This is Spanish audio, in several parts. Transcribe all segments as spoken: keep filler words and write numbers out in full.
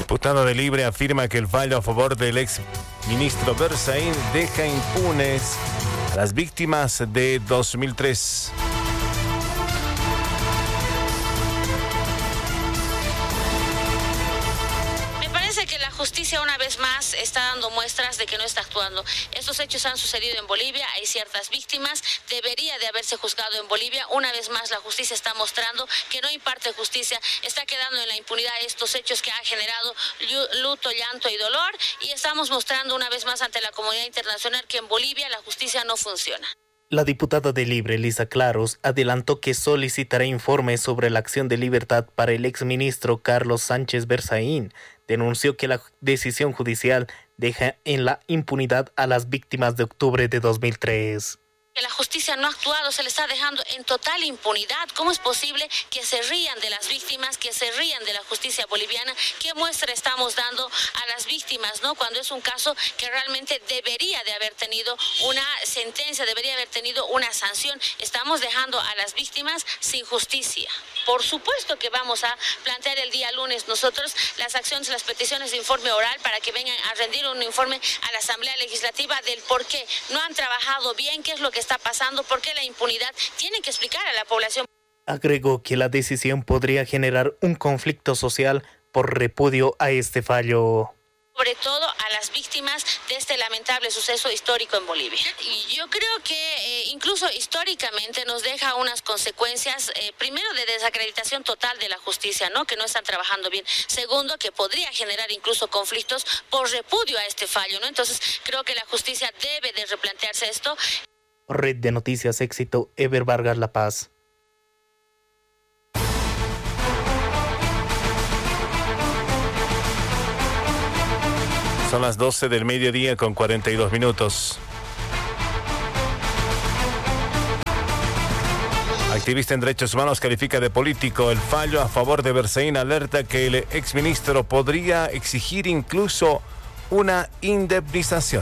Diputado de Libre afirma que el fallo a favor del ex ministro Berzaín deja impunes a las víctimas de dos mil tres. Que la justicia una vez más está dando muestras de que no está actuando. Estos hechos han sucedido en Bolivia, hay ciertas víctimas, debería de haberse juzgado en Bolivia. Una vez más la justicia está mostrando que no imparte justicia, está quedando en la impunidad estos hechos que han generado luto, llanto y dolor, y estamos mostrando una vez más ante la comunidad internacional que en Bolivia la justicia no funciona. La diputada de Libre, Lisa Claros, adelantó que solicitará informes sobre la acción de libertad para el exministro Carlos Sánchez Berzaín. Denunció que la decisión judicial deja en la impunidad a las víctimas de octubre de dos mil tres. Que la justicia no ha actuado, se le está dejando en total impunidad. ¿Cómo es posible que se rían de las víctimas, que se rían de la justicia boliviana? ¿Qué muestra estamos dando a las víctimas, no? Cuando es un caso que realmente debería de haber tenido una sentencia, debería haber tenido una sanción. Estamos dejando a las víctimas sin justicia. Por supuesto que vamos a plantear el día lunes nosotros las acciones, las peticiones de informe oral para que vengan a rendir un informe a la Asamblea Legislativa del por qué no han trabajado bien, qué es lo que está pasando, por qué la impunidad. Tienen que explicar a la población. Agregó que la decisión podría generar un conflicto social por repudio a este fallo. Sobre todo a las víctimas de este lamentable suceso histórico en Bolivia. Y yo creo que eh, incluso históricamente nos deja unas consecuencias, eh, primero de desacreditación total de la justicia, ¿no? Que no están trabajando bien. Segundo, que podría generar incluso conflictos por repudio a este fallo, ¿no? Entonces creo que la justicia debe de replantearse esto. Red de Noticias Éxito, Ever Vargas La Paz. Son las doce del mediodía con cuarenta y dos minutos. Activista en derechos humanos califica de político el fallo a favor de Berzaín. Alerta que el exministro podría exigir incluso una indemnización.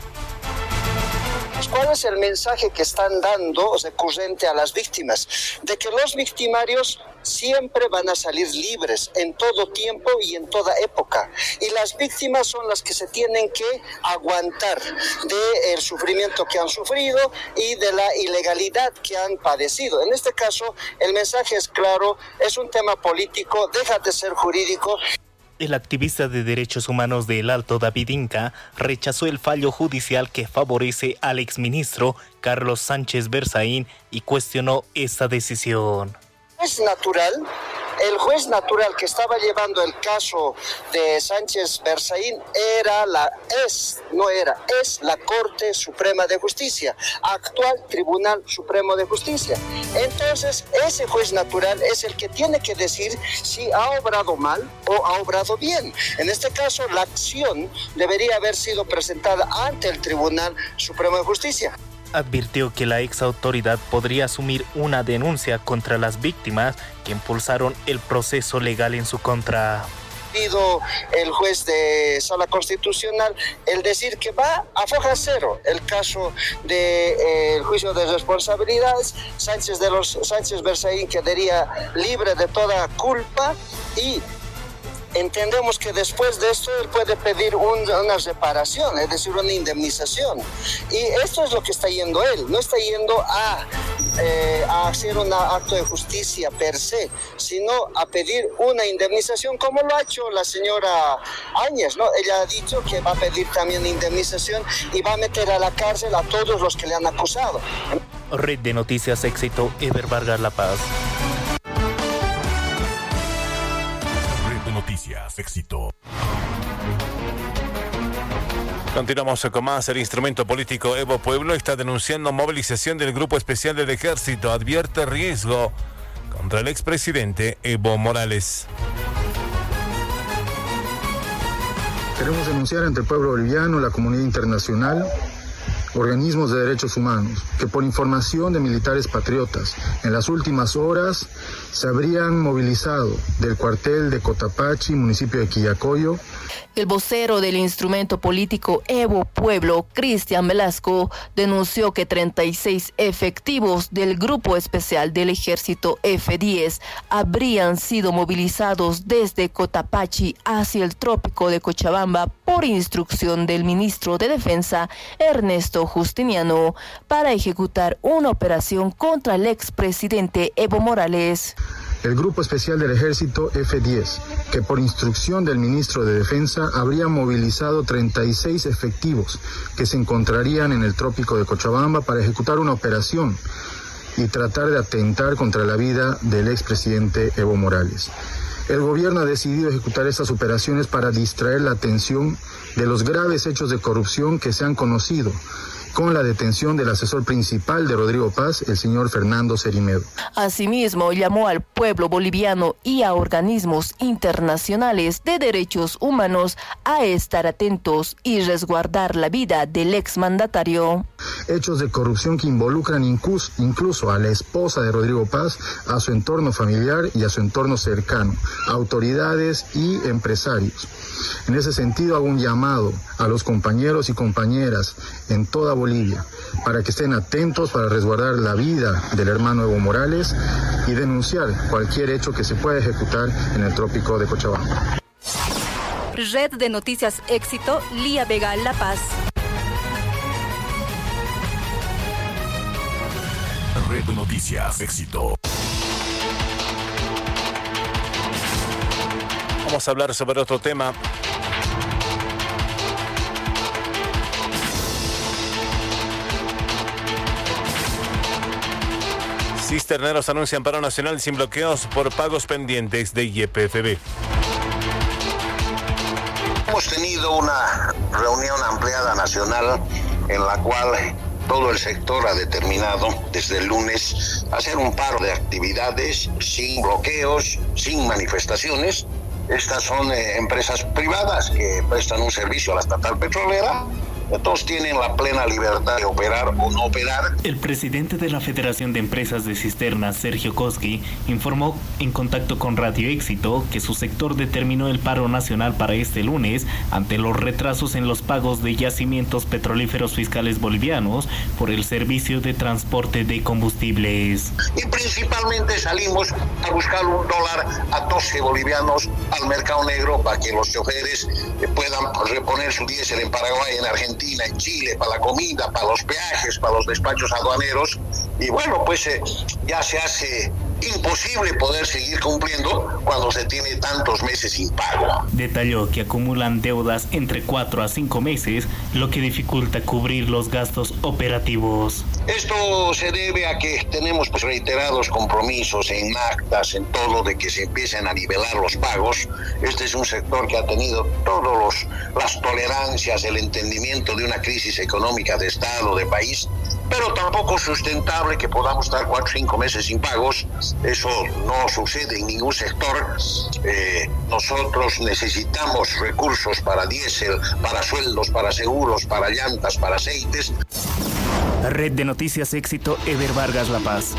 ¿Cuál es el mensaje que están dando recurrente a las víctimas? De que los victimarios siempre van a salir libres en todo tiempo y en toda época. Y las víctimas son las que se tienen que aguantar del sufrimiento que han sufrido y de la ilegalidad que han padecido. En este caso, el mensaje es claro, es un tema político, deja de ser jurídico. El activista de derechos humanos de El Alto, David Inca, rechazó el fallo judicial que favorece al exministro Carlos Sánchez Berzaín y cuestionó esta decisión. Es natural, el juez natural que estaba llevando el caso de Sánchez Berzaín era la, es, no era, es la Corte Suprema de Justicia, actual Tribunal Supremo de Justicia. Entonces, ese juez natural es el que tiene que decir si ha obrado mal o ha obrado bien. En este caso, la acción debería haber sido presentada ante el Tribunal Supremo de Justicia. Advirtió que la ex autoridad podría asumir una denuncia contra las víctimas que impulsaron el proceso legal en su contra. El juez de Sala Constitucional el decir que va a foja cero el caso del de, eh, juicio de responsabilidades. Sánchez de los Sánchez Berzaín quedaría libre de toda culpa y entendemos que después de esto él puede pedir un, una reparación, es decir, una indemnización. Y esto es lo que está yendo él, no está yendo a, eh, a hacer un acto de justicia per se, sino a pedir una indemnización, como lo ha hecho la señora Áñez, ¿no? Ella ha dicho que va a pedir también indemnización y va a meter a la cárcel a todos los que le han acusado. Red de Noticias Éxito, Ever Vargas La Paz. Noticias Éxito. Continuamos con más. El instrumento político Evo Pueblo está denunciando movilización del Grupo Especial del Ejército. Advierte riesgo contra el expresidente Evo Morales. Queremos denunciar ante el pueblo boliviano, la comunidad internacional, organismos de derechos humanos, que por información de militares patriotas, en las últimas horas se habrían movilizado del cuartel de Cotapachi, municipio de Quillacoyo. El vocero del instrumento político Evo Pueblo, Cristian Velasco, denunció que treinta y seis efectivos del Grupo Especial del Ejército F diez habrían sido movilizados desde Cotapachi hacia el trópico de Cochabamba por instrucción del ministro de Defensa, Ernesto Justiniano, para ejecutar una operación contra el expresidente Evo Morales. El Grupo Especial del Ejército F diez, que por instrucción del ministro de Defensa habría movilizado treinta y seis efectivos que se encontrarían en el trópico de Cochabamba para ejecutar una operación y tratar de atentar contra la vida del expresidente Evo Morales. El gobierno ha decidido ejecutar estas operaciones para distraer la atención de los graves hechos de corrupción que se han conocido, con la detención del asesor principal de Rodrigo Paz, el señor Fernando Cerimedo. Asimismo, llamó al pueblo boliviano y a organismos internacionales de derechos humanos a estar atentos y resguardar la vida del exmandatario. Hechos de corrupción que involucran incluso, incluso a la esposa de Rodrigo Paz, a su entorno familiar y a su entorno cercano, autoridades y empresarios. En ese sentido, hago un llamado a los compañeros y compañeras en toda Bolivia para que estén atentos para resguardar la vida del hermano Evo Morales y denunciar cualquier hecho que se pueda ejecutar en el trópico de Cochabamba. Red de Noticias Éxito, Lía Vega, La Paz. Red de Noticias Éxito. Vamos a hablar sobre otro tema. Cisterneros anuncian paro nacional sin bloqueos por pagos pendientes de Y P F B. Hemos tenido una reunión ampliada nacional en la cual todo el sector ha determinado desde el lunes hacer un paro de actividades sin bloqueos, sin manifestaciones. Estas son eh, empresas privadas que prestan un servicio a la estatal petrolera. Todos tienen la plena libertad de operar o no operar. El presidente de la Federación de Empresas de Cisternas, Sergio Koski, informó en contacto con Radio Éxito que su sector determinó el paro nacional para este lunes ante los retrasos en los pagos de yacimientos petrolíferos fiscales bolivianos por el servicio de transporte de combustibles. Y principalmente salimos a buscar un dólar a doce bolivianos al mercado negro para que los choferes puedan reponer su diésel en Paraguay, en Argentina, en Chile, para la comida, para los peajes, para los despachos aduaneros. Y bueno, pues eh, ya se hace imposible poder seguir cumpliendo cuando se tiene tantos meses sin pago. Detalló que acumulan deudas entre cuatro a cinco meses, lo que dificulta cubrir los gastos operativos. Esto se debe a que tenemos pues reiterados compromisos en actas, en todo, de que se empiecen a nivelar los pagos. Este es un sector que ha tenido todas las tolerancias, el entendimiento de una crisis económica de Estado, de país, pero tampoco sustentable que podamos estar cuatro o cinco meses sin pagos. Eso no sucede en ningún sector. Eh, nosotros necesitamos recursos para diésel, para sueldos, para seguros, para llantas, para aceites. Red de Noticias Éxito, Ever Vargas, La Paz.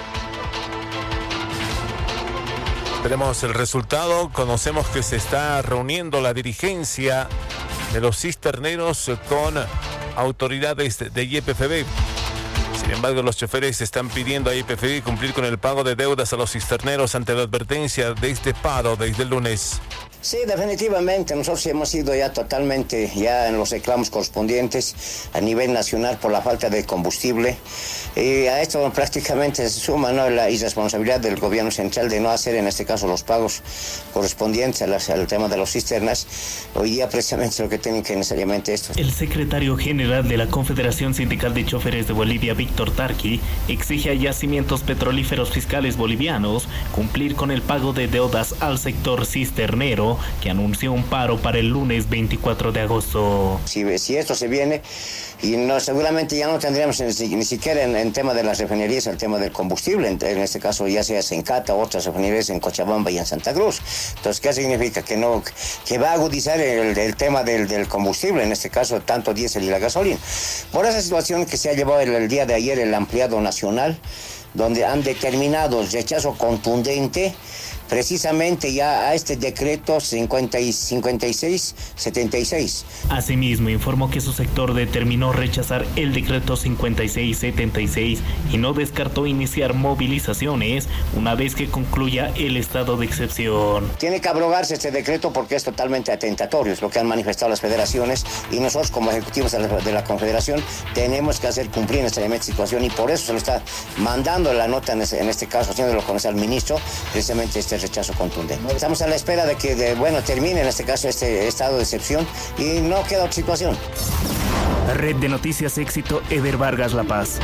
Tenemos el resultado. Conocemos que se está reuniendo la dirigencia de los cisterneros con autoridades de Y P F B. Sin embargo, los choferes están pidiendo a Y P F B cumplir con el pago de deudas a los cisterneros ante la advertencia de este paro desde el lunes. Sí, definitivamente. Nosotros hemos ido ya totalmente ya en los reclamos correspondientes a nivel nacional por la falta de combustible. Y a esto prácticamente se suma, ¿no?, la irresponsabilidad del gobierno central de no hacer en este caso los pagos correspondientes a las, al tema de los cisternas. Hoy día precisamente lo que tienen que necesariamente esto. El secretario general de la Confederación Sindical de Choferes de Bolivia, Víctor Tarqui, exige a yacimientos petrolíferos fiscales bolivianos cumplir con el pago de deudas al sector cisternero, que anunció un paro para el lunes veinticuatro de agosto. Si, si esto se viene, y no, seguramente ya no tendríamos ni, ni siquiera en, en tema de las refinerías el tema del combustible, en, en este caso ya sea Sencata, otras refinerías en Cochabamba y en Santa Cruz. Entonces, ¿qué significa? Que no, que va a agudizar el, el tema del, del combustible, en este caso tanto diésel y la gasolina. Por esa situación que se ha llevado el, el día de ayer el ampliado nacional, donde han determinado rechazo contundente precisamente ya a este decreto cincuenta y seis setenta y seis. Asimismo, informó que su sector determinó rechazar el decreto cincuenta y seis setenta y seis y no descartó iniciar movilizaciones una vez que concluya el estado de excepción. Tiene que abrogarse este decreto porque es totalmente atentatorio, es lo que han manifestado las federaciones, y nosotros como ejecutivos de la, de la Confederación tenemos que hacer cumplir en esta situación, y por eso se lo está mandando la nota en, ese, en este caso, haciéndolo conocer al ministro, precisamente este rechazo contundente. Estamos a la espera de que, de, bueno, termine en este caso este estado de excepción y no queda otra situación. Red de Noticias Éxito, Eder Vargas, La Paz.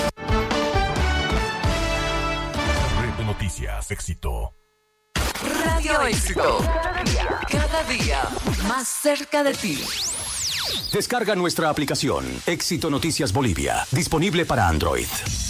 Red de Noticias Éxito. Radio Éxito. Cada día más cerca de ti. Descarga nuestra aplicación Éxito Noticias Bolivia, disponible para Android.